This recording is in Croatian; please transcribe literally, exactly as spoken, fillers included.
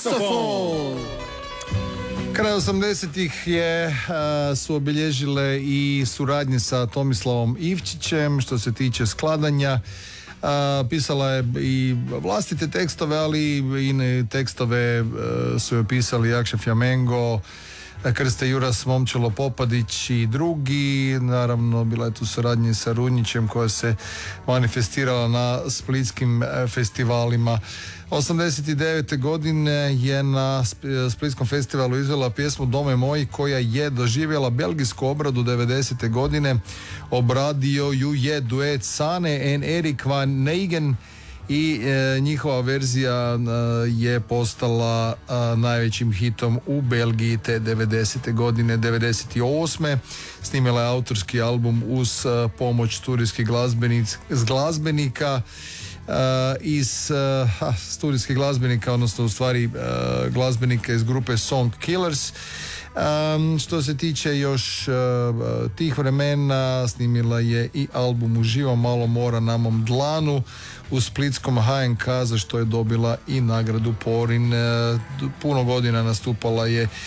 Saksofon. Kraj osamdesetih je uh, su obilježile i suradnje sa Tomislavom Ivčićem što se tiče skladanja. Uh, pisala je i vlastite tekstove, ali i ne tekstove uh, su joj pisali Jakša Fjamengo, Krste Juras, Momčilo Popadić i drugi. Naravno, bila je tu suradnja sa Runjićem koja se manifestirala na splitskim festivalima. osamdeset devete godine je na Splitskom festivalu izvela pjesmu Dome moj koja je doživjela belgijsku obradu devedesete godine. Obradio ju je duet Sane and Erik van Negen i e, njihova verzija e, je postala e, najvećim hitom u Belgiji te devedesete godine. devedeset osme snimila je autorski album uz e, pomoć studijskih glazbenika Uh, iz uh, studijskih glazbenika, odnosno u stvari uh, glazbenika iz grupe Song Killers. Um, što se tiče još uh, tih vremena, snimila je i album Uživo malo mora na mom dlanu u splitskom H N K, za što je dobila i nagradu Porin. Uh, puno godina nastupala je